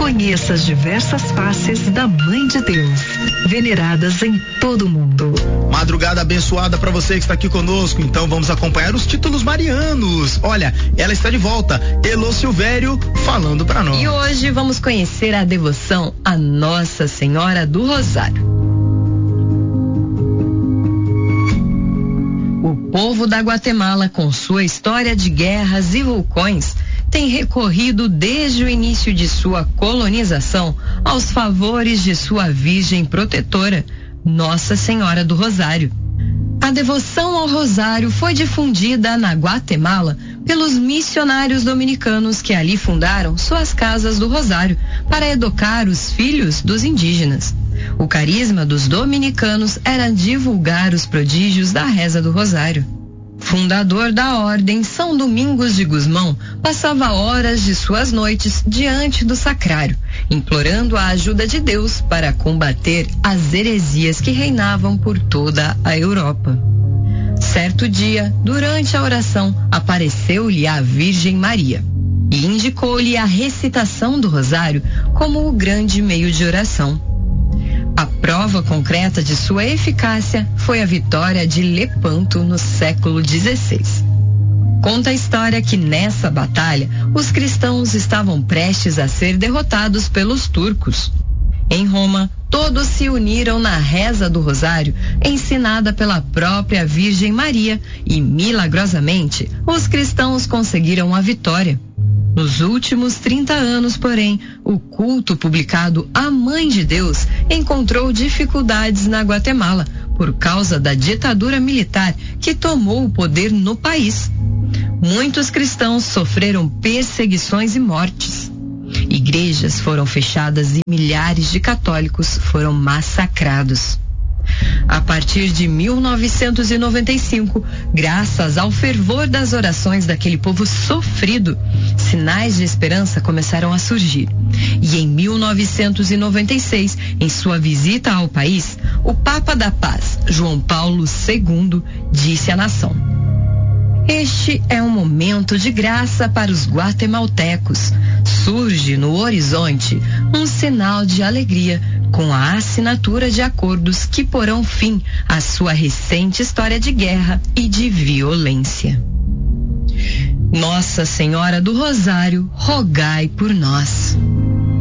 Conheça as diversas faces da Mãe de Deus, veneradas em todo o mundo. Madrugada abençoada para você que está aqui conosco. Então vamos acompanhar os títulos marianos. Olha, ela está de volta, Elô Silvério, falando para nós. E hoje vamos conhecer a devoção a Nossa Senhora do Rosário. O povo da Guatemala, com sua história de guerras e vulcões, tem recorrido desde o início de sua colonização aos favores de sua Virgem protetora, Nossa Senhora do Rosário. A devoção ao Rosário foi difundida na Guatemala pelos missionários dominicanos que ali fundaram suas casas do Rosário para educar os filhos dos indígenas. O carisma dos dominicanos era divulgar os prodígios da reza do Rosário. Fundador da ordem, São Domingos de Gusmão passava horas de suas noites diante do sacrário, implorando a ajuda de Deus para combater as heresias que reinavam por toda a Europa. Certo dia, durante a oração, apareceu-lhe a Virgem Maria e indicou-lhe a recitação do Rosário como o grande meio de oração. A prova concreta de sua eficácia foi a vitória de Lepanto no século XVI. Conta a história que nessa batalha os cristãos estavam prestes a ser derrotados pelos turcos. Em Roma, todos se uniram na reza do Rosário, ensinada pela própria Virgem Maria, e milagrosamente os cristãos conseguiram a vitória. Nos últimos 30 anos, porém, o culto publicado à Mãe de Deus encontrou dificuldades na Guatemala por causa da ditadura militar que tomou o poder no país. Muitos cristãos sofreram perseguições e mortes. Igrejas foram fechadas e milhares de católicos foram massacrados. A partir de 1995, graças ao fervor das orações daquele povo sofrido, sinais de esperança começaram a surgir. E em 1996, em sua visita ao país, o Papa da Paz, João Paulo II, disse à nação: "Este é um momento de graça para os guatemaltecos. Surge no horizonte um sinal de alegria com a assinatura de acordos que porão fim à sua recente história de guerra e de violência. Nossa Senhora do Rosário, rogai por nós."